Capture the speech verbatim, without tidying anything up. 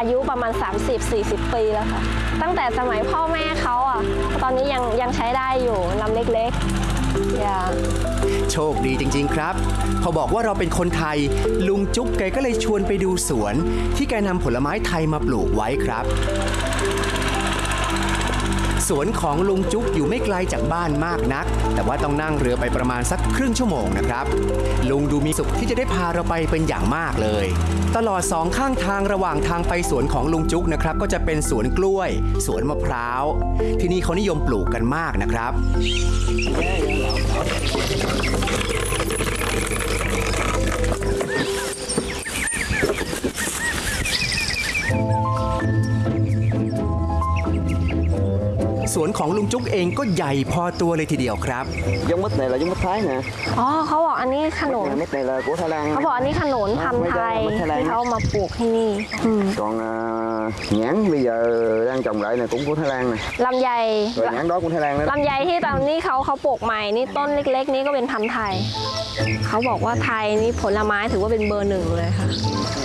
ยุประมาณ สามสิบสี่สิบ ปีแล้วค่ะตั้งแต่สมัยพ่อแม่เขาอ่ะตอนนี้ยังยังใช้ได้อยู่ลำเล็กๆอย่าโชคดีจริงๆครับพอบอกว่าเราเป็นคนไทยลุงจุ๊กแกก็เลยชวนไปดูสวนที่แกนำผลไม้ไทยมาปลูกไว้ครับสวนของลุงจุ๊กอยู่ไม่ไกลจากบ้านมากนักแต่ว่าต้องนั่งเรือไปประมาณสักครึ่งชั่วโมงนะครับลุงดูมีสุขที่จะได้พาเราไปเป็นอย่างมากเลยตลอดสองข้างทางระหว่างทางไปสวนของลุงจุ๊กนะครับก็จะเป็นสวนกล้วยสวนมะพร้าวที่นี่เขานิยมปลูกกันมากนะครับสวนของลุงจุ๊กเองก็ใหญ่พอตัวเลยทีเดียวครับยมมดnày làยมมดไทยนะอ๋อเขาบอกอันนี้ขนุนมดnày là của Thái Lan เขาบอกอันนี้ขนุนพันธุ์ไทยที่เขามาปลูกที่นี่ còn nhãn bây giờ đang trồng lại này cũng của Thái Lan này ลำไย rồi nhãn đó của Thái Lan đó ลำไยที่ตอนนี้เขาเขาปลูกใหม่นี่ต้นเล็กๆนี้ก็เป็นพันธุ์ไทยเขาบอกว่าไทยนี่ผลไม้ถือว่าเป็นเบอร์หนึ่งเลยค่ะ